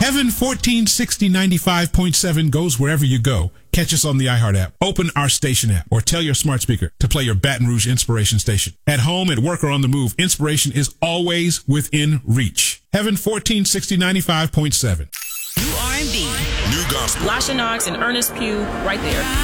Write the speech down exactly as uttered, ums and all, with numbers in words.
Heaven fourteen sixty ninety-five point seven goes wherever you go. Catch us on the iHeart app. Open our station app or tell your smart speaker to play your Baton Rouge Inspiration station. At home, at work, or on the move, inspiration is always within reach. Heaven fourteen sixty ninety-five point seven. New R and B. New gospel. Lasha Knox and Ernest Pugh right there.